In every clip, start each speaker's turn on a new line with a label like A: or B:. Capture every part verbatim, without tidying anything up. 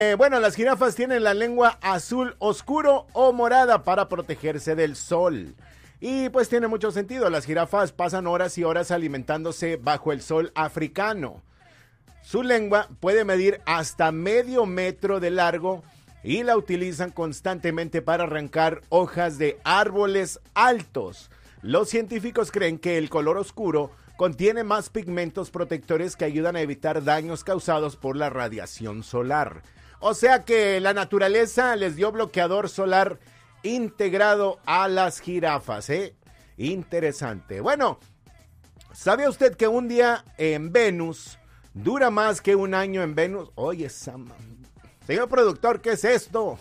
A: Eh, bueno, las jirafas tienen la lengua azul oscuro o morada para protegerse del sol. Y pues tiene mucho sentido, las jirafas pasan horas y horas alimentándose bajo el sol africano. Su lengua puede medir hasta medio metro de largo y la utilizan constantemente para arrancar hojas de árboles altos. Los científicos creen que el color oscuro contiene más pigmentos protectores que ayudan a evitar daños causados por la radiación solar. O sea que la naturaleza les dio bloqueador solar integrado a las jirafas, ¿eh? Interesante. Bueno, ¿sabe usted que un día en Venus dura más que un año en Venus? Oye, Sam, señor productor, ¿qué es esto?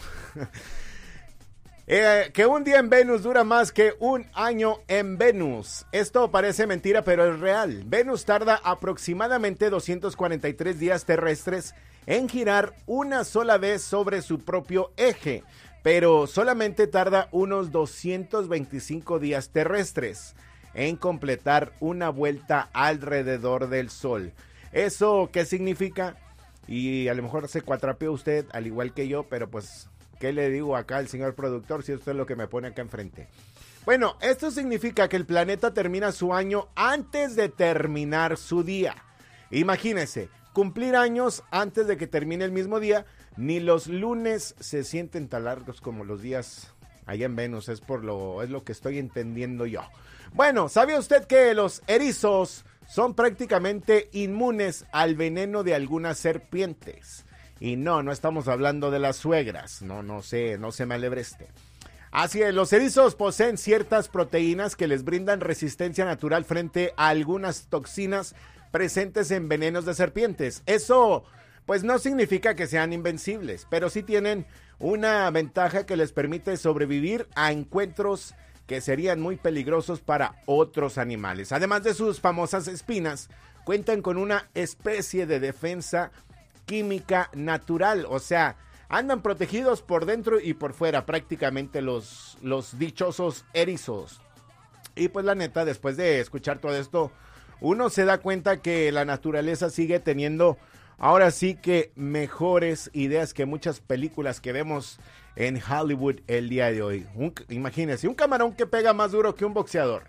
A: eh, que un día en Venus dura más que un año en Venus. Esto parece mentira, pero es real. Venus tarda aproximadamente doscientos cuarenta y tres días terrestres en girar una sola vez sobre su propio eje, pero solamente tarda unos doscientos veinticinco días terrestres en completar una vuelta alrededor del Sol. ¿Eso qué significa? Y a lo mejor se cuatrapeó usted, al igual que yo, pero pues, ¿qué le digo acá al señor productor si esto es lo que me pone acá enfrente? Bueno, esto significa que el planeta termina su año antes de terminar su día. Imagínese, cumplir años antes de que termine el mismo día. Ni los lunes se sienten tan largos como los días allá en Venus, es por lo, es lo que estoy entendiendo yo. Bueno, ¿sabía usted que los erizos son prácticamente inmunes al veneno de algunas serpientes? Y no, no estamos hablando de las suegras, no, no sé, no se me alebreste. Así es, los erizos poseen ciertas proteínas que les brindan resistencia natural frente a algunas toxinas presentes en venenos de serpientes. Eso pues no significa que sean invencibles, pero sí tienen una ventaja que les permite sobrevivir a encuentros que serían muy peligrosos para otros animales. Además de sus famosas espinas, cuentan con una especie de defensa química natural, o sea, andan protegidos por dentro y por fuera prácticamente los, los dichosos erizos. Y pues la neta, después de escuchar todo esto, uno se da cuenta que la naturaleza sigue teniendo ahora sí que mejores ideas que muchas películas que vemos en Hollywood el día de hoy. Un, imagínense, un camarón que pega más duro que un boxeador.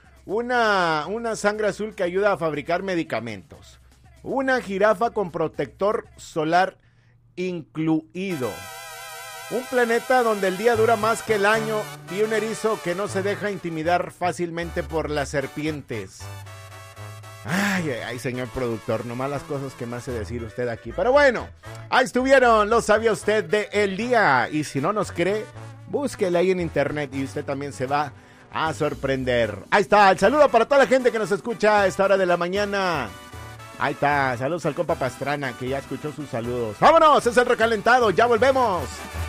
A: Una, una sangre azul que ayuda a fabricar medicamentos. Una jirafa con protector solar incluido. Un planeta donde el día dura más que el año y un erizo que no se deja intimidar fácilmente por las serpientes. Ay, ay, ay, señor productor, nomás las cosas que me hace decir usted aquí. Pero bueno, ahí estuvieron, lo sabía usted de el día. Y si no nos cree, búsquele ahí en internet y usted también se va a sorprender. Ahí está, el saludo para toda la gente que nos escucha a esta hora de la mañana. Ahí está, saludos al compa Pastrana que ya escuchó sus saludos. ¡Vámonos! Es el recalentado, ya volvemos.